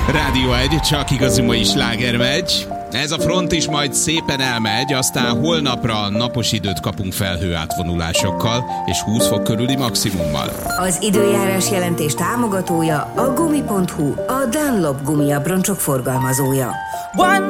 Rádió 1, csak igazi mai sláger megy. Ez a front is majd szépen elmegy, aztán holnapra napos időt kapunk felhő átvonulásokkal és 20 fok körüli maximummal. Az időjárás jelentés támogatója a Gumi.hu, a Dunlop gumiabroncsok forgalmazója.